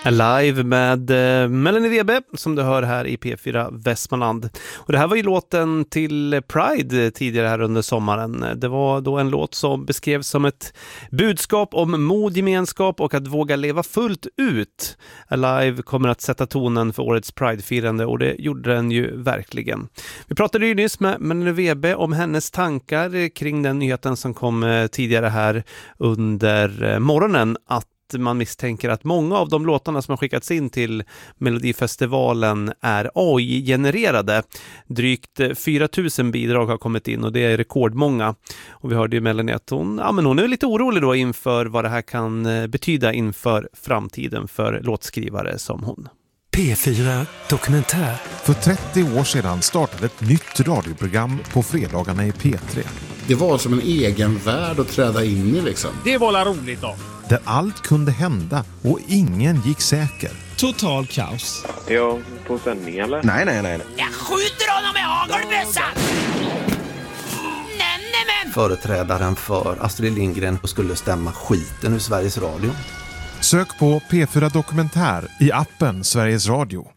Live med Melanie Webe som du hör här i P4 Västmanland. Och det här var ju låten till Pride tidigare här under sommaren. Det var då en låt som beskrevs som ett budskap om mod, gemenskap och att våga leva fullt ut. Alive kommer att sätta tonen för årets Pride-firande och det gjorde den ju verkligen. Vi pratade ju nyss med Melanie Webe om hennes tankar kring den nyheten som kom tidigare här under morgonen, att man misstänker att många av de låtarna som har skickats in till Melodifestivalen är AI-genererade. Drygt 4 000 bidrag har kommit in och det är rekordmånga. Och vi hörde ju Melanie att hon är lite orolig då inför vad det här kan betyda inför framtiden för låtskrivare som hon. P4 Dokumentär. För 30 år sedan startade ett nytt radioprogram på fredagarna i P3. Det var som en egen värld att träda in i liksom. Det var roligt då. Där allt kunde hända och ingen gick säker. Total kaos. Är jag på sändning eller? Nej. Jag skjuter honom med hagelbössan! Nej. Företrädaren för Astrid Lindgren skulle stämma skiten ur Sveriges Radio. Sök på P4 Dokumentär i appen Sveriges Radio.